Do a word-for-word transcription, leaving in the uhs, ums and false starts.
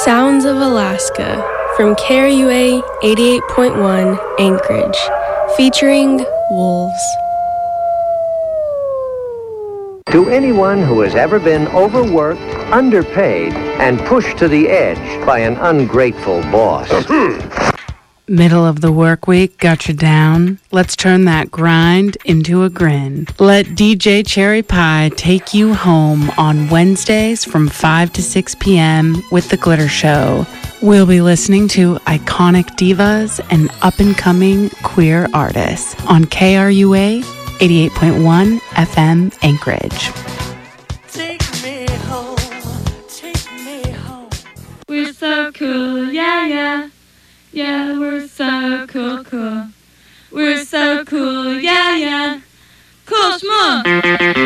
Sounds of Alaska from K R U A eighty-eight point one Anchorage, featuring wolves. To anyone who has ever been overworked, underpaid, and pushed to the edge by an ungrateful boss. Middle of the work week got you down? Let's turn that grind into a grin. Let D J Cherry Pie take you home on Wednesdays from five to six p.m. with The Glitter Show. We'll be listening to iconic divas and up-and-coming queer artists on K R U A eighty-eight point one F M Anchorage. Take me home, take me home. We're so cool, yeah, yeah. Yeah, we're so cool, cool. We're so cool, yeah, yeah. Cool, schmoo.